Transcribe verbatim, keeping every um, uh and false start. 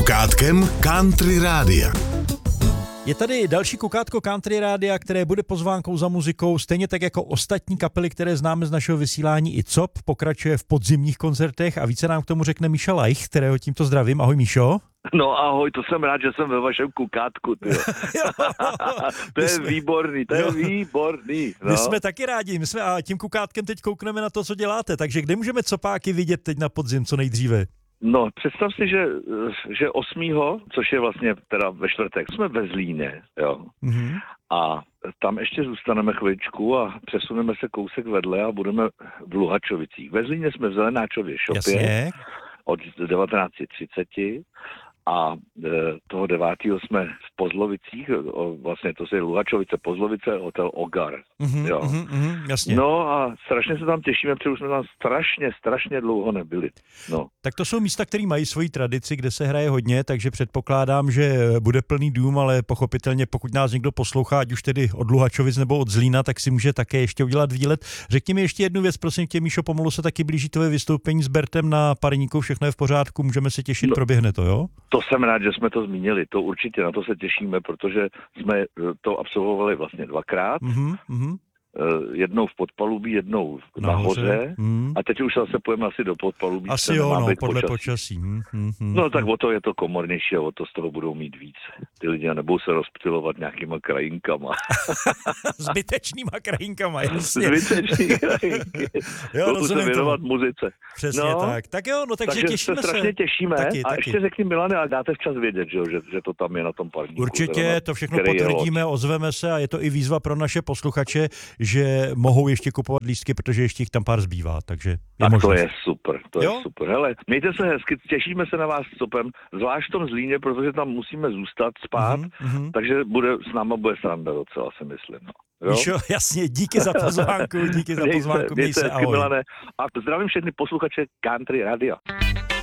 Kukátkem Country Rádia. Je tady další kukátko Country Rádia, které bude pozvánkou za muzikou, stejně tak jako ostatní kapely, které známe z našeho vysílání. I C O P pokračuje v podzimních koncertech a více nám k tomu řekne Míša Laich, kterého tímto zdravím. Ahoj Míšo. No ahoj, to jsem rád, že jsem ve vašem kukátku, tyjo. To je jsme... výborný, to je jo. výborný. No. My jsme taky rádi, my jsme a tím kukátkem teď koukneme na to, co děláte, takže kde můžeme copáky vidět teď na podzim co nejdříve? No, představ si, že, že osmého, což je vlastně teda ve čtvrtek, jsme ve Zlíně, jo. Mm-hmm. A tam ještě zůstaneme chviličku a přesuneme se kousek vedle a budeme v Luhačovicích. Ve Zlíně jsme v Zelenáčově šopě. Jasně. Od devatenáct třicet a e, toho devátého jsme v Pozlovicích, o, vlastně to je Luhačovice, Pozlovice, hotel Ogar. Mm-hmm, jo. Mm-hmm, jasně. No a strašně se tam těšíme, protože už jsme tam strašně, strašně dlouho nebyli. No. Tak to jsou místa, které mají svoji tradici, kde se hraje hodně, takže předpokládám, že bude plný dům, ale pochopitelně pokud nás někdo poslouchá, ať už tedy od Luhačovic nebo od Zlína, tak si může také ještě udělat výlet. Řekni mi ještě jednu věc, prosím tě, Míšo, pomalu se taky blíží tvoje vystoupení s Bertem na Parníku, všechno je v pořádku, můžeme se těšit, no, proběhne to, jo? To jsem rád, že jsme to zmínili, to určitě, na to se těšíme, protože jsme to absolvovali vlastně dvakrát. Mm-hmm. Jednou v podpalubí, jednou nahoře, nahoře. Mm. A teď už zase půjdeme asi do podpalubí. Asi jo, no, podle počasí. počasí. Mm, mm, mm. No tak o to je to komornější a o to z toho budou mít víc. Ty lidi nebudou se rozptylovat nějakýma krajinkama. Zbytečnýma krajinkama, jasně. Zbytečný krajinky. Jo, budou se věnovat muzice. Přesně no, tak. Tak jo, no takže, takže těšíme se. se strašně těšíme. Taky, a taky. ještě řekni, Milane, a dáte včas vědět, že, že, že to tam je na tom parníku. Určitě, to všechno potvrdíme, ozveme se a je to i výzva pro naše posluchače, že mohou ještě kupovat lístky, protože ještě jich tam pár zbývá, takže je tak možnost. To je super, to jo? je super. Hele, mějte se hezky, těšíme se na vás s Copem, zvlášť v tom Zlíně, protože tam musíme zůstat, spát, mm-hmm. takže bude, s náma bude sranda docela, si myslím. No. Jo? Míšo, jasně, díky za pozvánku, díky za pozvánku, měj se, ahoj. Milane, a zdravím všechny posluchače Country Rádia.